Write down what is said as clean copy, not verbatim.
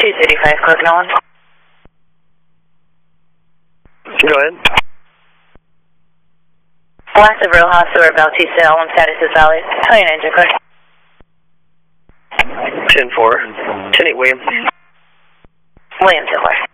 235, close Nolan. Go ahead. Last of Rojas or Bautista, L1 status is valid. Tell your engine code. 10-4. 10-8 William. William, 10-4.